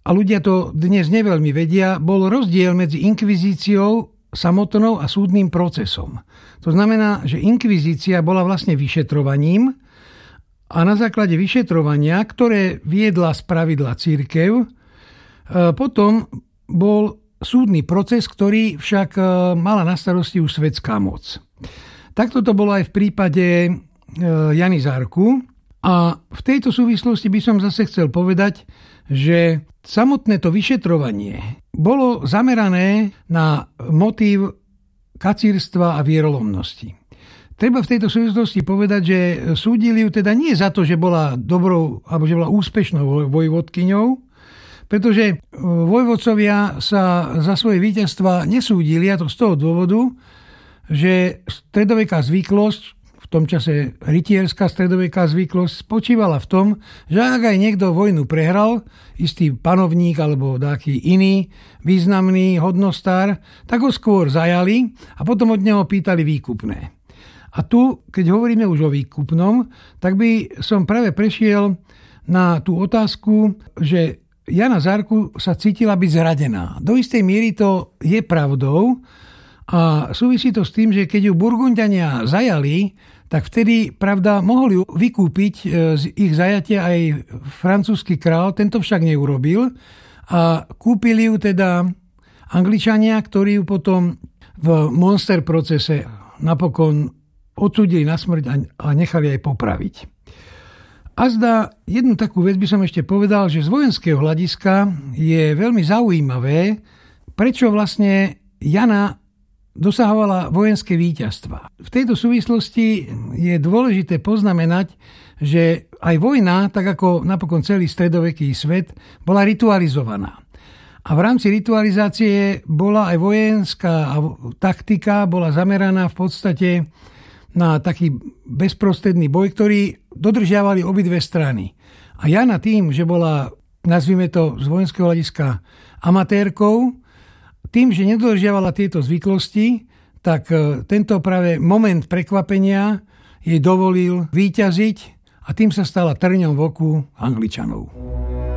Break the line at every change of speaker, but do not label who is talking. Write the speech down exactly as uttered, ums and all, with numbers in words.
a ľudia to dnes neveľmi vedia, bol rozdiel medzi inkvizíciou samotnou a súdnym procesom. To znamená, že inkvizícia bola vlastne vyšetrovaním a na základe vyšetrovania, ktoré viedla spravidla cirkev, potom bol súdny proces, ktorý však mala na starosti už svetská moc. Takto to bolo aj v prípade Jany Zarku. A v tejto súvislosti by som zase chcel povedať, že samotné to vyšetrovanie bolo zamerané na motív kacírstva a vierolomnosti. Treba v tejto súvislosti povedať, že súdili ju teda nie za to, že bola dobrou alebo že bola úspešnou vojvodkyňou, pretože vojvodcovia sa za svoje víťazstva nesúdili, a to z toho dôvodu, že stredoveká zvyklosť, v tom čase rytierská stredoveká zvyklosť, spočívala v tom, že ak aj niekto vojnu prehral, istý panovník alebo taký iný významný hodnostár, tak ho skôr zajali a potom od neho pýtali výkupné. A tu, keď hovoríme už o výkupnom, tak by som práve prešiel na tú otázku, že Jana Zarku sa cítila byť zradená. Do istej miery to je pravdou a súvisí to s tým, že keď ju Burgunďania zajali, tak vtedy, pravda, mohol ju vykúpiť z ich zajatia aj francúzsky král, tento však neurobil a kúpili ju teda Angličania, ktorí ju potom v Monster procese napokon odsúdili na smrť a nechali aj popraviť. A zdá, jednu takú vec by som ešte povedal, že z vojenského hľadiska je veľmi zaujímavé, prečo vlastne Jana dosahovala vojenské víťazstva. V tejto súvislosti je dôležité poznamenať, že aj vojna, tak ako napokon celý stredoveký svet, bola ritualizovaná. A v rámci ritualizácie bola aj vojenská taktika, bola zameraná v podstate na taký bezprostredný boj, ktorý dodržiavali obidve strany. A Jana tým, že bola, nazvime to z vojenského hľadiska, amatérkou, tým, že nedodržiavala tieto zvyklosti, tak tento práve moment prekvapenia jej dovolil víťaziť a tým sa stala trňom v oku Angličanov.